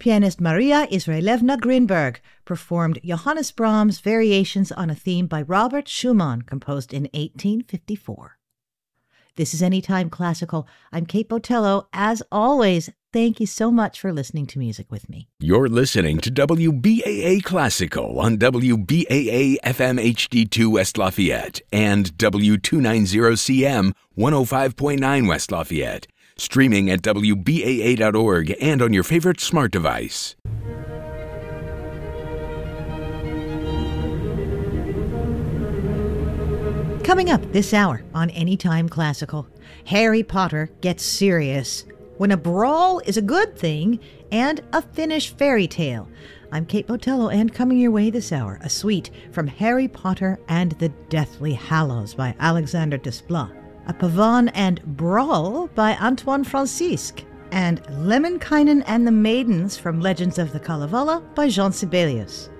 Pianist Maria Israelevna Grinberg performed Johannes Brahms' variations on a theme by Robert Schumann, composed in 1854. This is Anytime Classical. I'm Kate Botello. As always, thank you so much for listening to music with me. You're listening to WBAA Classical on WBAA FM HD2 West Lafayette and W290CM 105.9 West Lafayette. Streaming at WBAA.org and on your favorite smart device. Coming up this hour on Anytime Classical, Harry Potter gets serious when a brawl is a good thing and a Finnish fairy tale. I'm Kate Botello, and coming your way this hour, a suite from Harry Potter and the Deathly Hallows by Alexander Desplat, a Pavane and Brawl by Antoine Francisque, and Lemminkainen and the Maidens from Legends of the Kalevala by Jean Sibelius.